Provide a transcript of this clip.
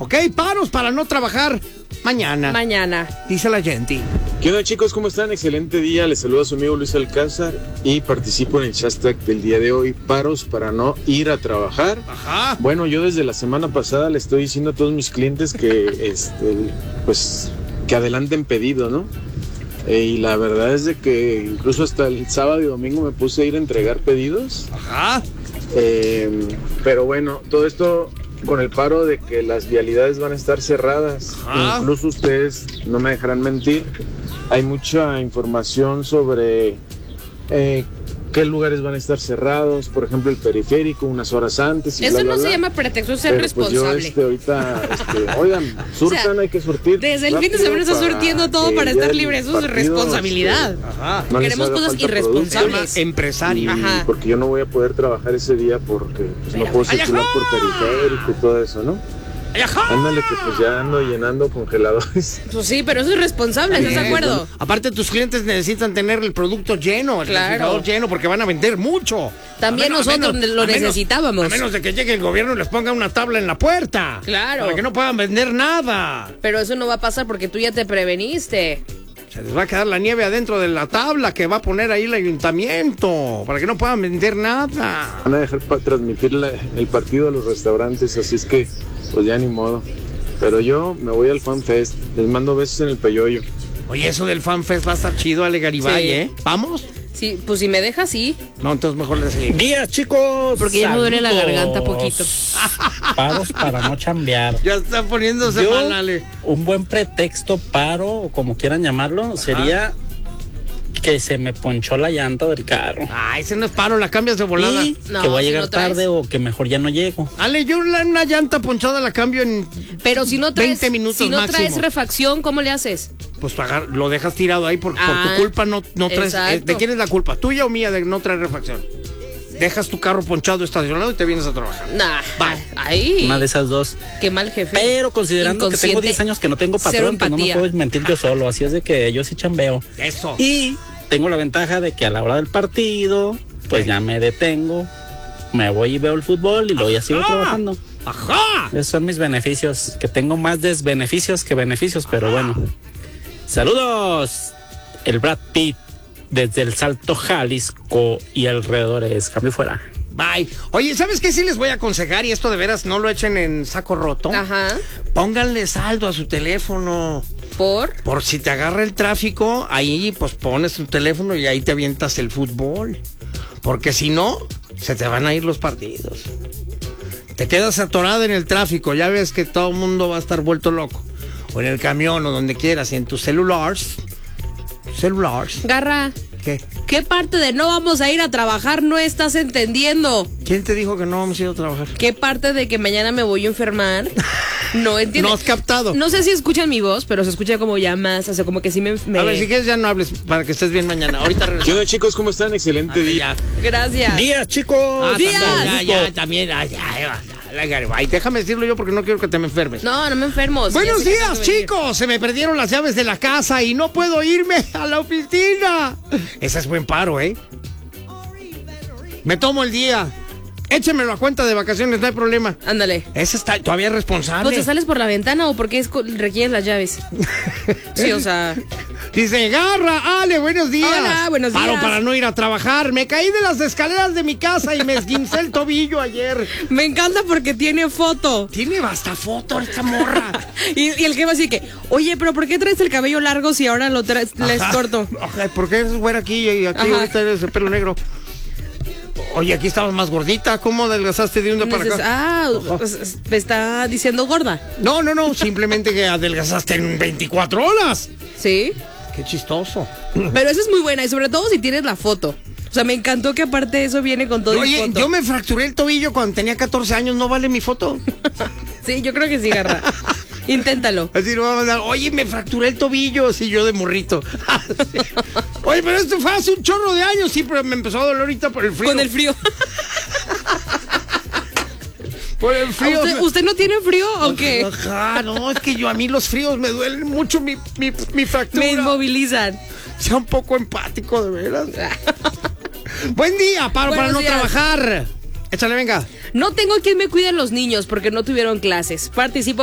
¿ok? Paros para no trabajar mañana. Dice la gente. ¿Qué onda, chicos? ¿Cómo están? Excelente día. Les saluda a su amigo Luis Alcázar y participo en el hashtag del día de hoy, paros para no ir a trabajar. Ajá. Bueno, yo desde la semana pasada le estoy diciendo a todos mis clientes que, pues, que adelanten pedido, ¿no? Y la verdad es de que incluso hasta el sábado y domingo me puse a ir a entregar pedidos. Ajá. Pero bueno, todo esto con el paro de que las vialidades van a estar cerradas. Ajá. Incluso ustedes no me dejarán mentir. Hay mucha información sobre qué lugares van a estar cerrados, por ejemplo el periférico unas horas antes y eso bla, bla, no bla. se llama pretexto, es ser Pero, responsable. Pues yo ahorita, oigan, surtan, O sea, hay que surtir. Desde el fin de semana está surtiendo todo para estar libre, eso es responsabilidad. Ajá. no les Queremos haga cosas falta irresponsables. productos. Empresario. Ajá. Porque yo no voy a poder trabajar ese día porque pues, no puedo circular por periférico y todo eso, ¿no? Ajá. Ándale, que pues ya ando llenando congeladores. Pues sí, pero eso es responsable, ¿estás de acuerdo? Aparte, tus clientes necesitan tener el producto lleno, el refrigerador lleno, porque van a vender mucho. También nosotros lo necesitábamos. A menos de que llegue el gobierno y les ponga una tabla en la puerta. Claro. Para que no puedan vender nada. Pero eso no va a pasar porque tú ya te preveniste. Se les va a quedar la nieve adentro de la tabla que va a poner ahí el ayuntamiento, para que no puedan vender nada. Van a dejar para transmitir el partido a los restaurantes, así es que pues ya ni modo. Pero yo me voy al Fan Fest, les mando besos en el peyoyo. Oye, eso del Fan Fest va a estar chido, Ale Garibay, Sí. ¿eh? ¿Vamos? Sí, pues si me dejas, sí. No, entonces mejor les seguimos. Días, chicos. Porque ya me duele la garganta poquito. Paros para no chambear. Ya está poniéndose Yo, mal, Ale. un buen pretexto, paro, o como quieran llamarlo, sería que se me ponchó la llanta del carro. Ah, ese no es paro, la cambias de volada. Y No, que voy a si llegar no traes. tarde o que mejor ya no llego. Ale, yo una llanta ponchada la cambio en Pero si no traes, 20 minutos si no máximo. traes refacción, ¿cómo le haces? Pues lo dejas tirado ahí por tu culpa, no traes. Exacto. ¿De quién es la culpa? ¿Tuya o mía de no traer refacción? Dejas tu carro ponchado estacionado y te vienes a trabajar. Nah, Bye. ahí. Una de esas dos. Qué mal jefe. Pero considerando que tengo Inconsciente. 10 años que no tengo Cero patrón, pues no me empatía. puedo mentir yo solo. Así es de que yo sí chambeo. Eso. Y tengo la ventaja de que a la hora del partido, pues ya me detengo, me voy y veo el fútbol y luego ya sigo trabajando. ¡Ajá! Esos son mis beneficios, que tengo más desbeneficios que beneficios, pero bueno. Saludos, el Brad Pitt desde el Salto, Jalisco y alrededores. Cambio fuera. Bye. Oye, ¿sabes qué? Sí les voy a aconsejar, y esto de veras no lo echen en saco roto. Ajá. Pónganle saldo a su teléfono. Por si te agarra el tráfico, ahí pues pones tu teléfono y ahí te avientas el fútbol. Porque si no, se te van a ir los partidos. Te quedas atorado en el tráfico, ya ves que todo el mundo va a estar vuelto loco. O en el camión o donde quieras, y en tus celulares. Garra. ¿Qué parte de no vamos a ir a trabajar no estás entendiendo? ¿Quién te dijo que no vamos a ir a trabajar? ¿Qué parte de que mañana me voy a enfermar? No entiendo. No has captado. No sé si escuchan mi voz, pero se escucha como ya más, o sea, como que sí me... A ver, si quieres ya no hables para que estés bien mañana. Ahorita regresamos. ¿Qué onda, chicos? ¿Cómo están? Excelente día. Gracias. Días, chicos. Días. También. Ay, déjame decirlo yo porque no quiero que te me enfermes. No me enfermo. Buenos Ya sé que días, tengo que venir. chicos. Se me perdieron las llaves de la casa y no puedo irme a la oficina. Ese es buen paro, ¿eh? Me tomo el día. Échemelo a cuenta de vacaciones, no hay problema. Ándale. Ese está todavía responsable. ¿Pues te sales por la ventana o por qué requieres las llaves? Sí, o sea... Dice, Garra, Ale, buenos días. Hola, buenos días. Paro para no ir a trabajar. Me caí de las escaleras de mi casa y me esguincé el tobillo ayer. Me encanta porque tiene foto. Tiene hasta foto esta morra. Y el jefe así que, oye, pero ¿por qué traes el cabello largo si ahora lo traes les corto? Ay, ¿por qué eres güera aquí y aquí Ajá. ahorita eres el pelo negro? Oye, aquí estabas más gordita. ¿Cómo adelgazaste de un día para Dices, acá? me está diciendo gorda. No, simplemente que adelgazaste en 24 horas. Sí. Qué chistoso. Pero esa es muy buena y sobre todo si tienes la foto. O sea, me encantó que aparte de eso viene con todo y Oye, foto. yo me fracturé el tobillo cuando tenía 14 años. ¿No vale mi foto? Sí, yo creo que sí, Garra. Inténtalo. Así no vamos a dar, oye, me fracturé el tobillo, así yo de morrito. Oye, pero esto fue hace un chorro de años, sí, pero me empezó a doler ahorita por el frío. Con el frío. Por el frío. ¿Usted no tiene frío o qué? Ajá, no, es que a mí los fríos me duelen mucho mi fractura. Me inmovilizan. Sea un poco empático, de veras. Buen día, para no trabajar. Échale, venga. No tengo quien me cuide a los niños porque no tuvieron clases. Participo